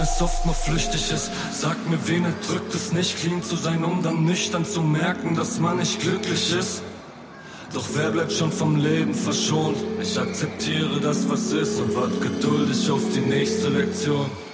es oft nur flüchtig ist. Sag mir, wen erdrückt es nicht, clean zu sein, um dann nüchtern zu merken, dass man nicht glücklich ist. Doch wer bleibt schon vom Leben verschont? Ich akzeptiere das, was ist und wart geduldig auf die nächste Lektion.